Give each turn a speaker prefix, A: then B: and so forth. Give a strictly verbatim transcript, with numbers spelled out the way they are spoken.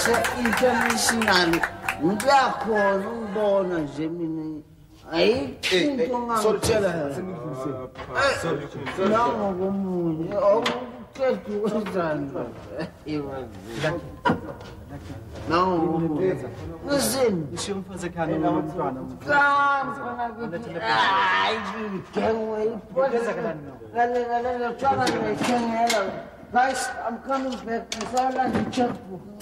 A: se-international ngiyakhona ukubona nje mina ayikho into ngangitshela nangokomunye awuqeda ukwenzani nangokomunye listen
B: isho umfazi ekhaya nomntwana
A: hayi ngigengwe Guys, I'm coming back. I saw like a checkbook.